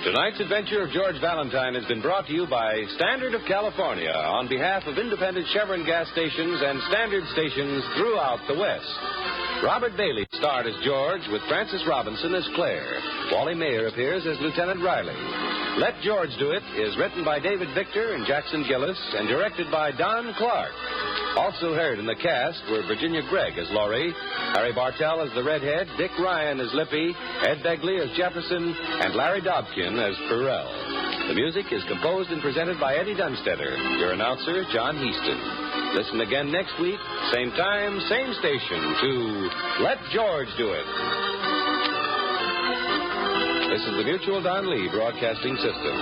Tonight's adventure of George Valentine has been brought to you by Standard of California on behalf of independent Chevron gas stations and Standard stations throughout the West. Robert Bailey starred as George with Frances Robinson as Claire. Wally Mayer appears as Lieutenant Riley. Let George Do It is written by David Victor and Jackson Gillis and directed by Don Clark. Also heard in the cast were Virginia Gregg as Laurie, Harry Bartell as the Redhead, Dick Ryan as Lippy, Ed Begley as Jefferson, and Larry Dobkin as Perrell. The music is composed and presented by Eddie Dunstetter. Your announcer, John Heaston. Listen again next week, same time, same station, to Let George Do It. This is the Mutual Don Lee Broadcasting System.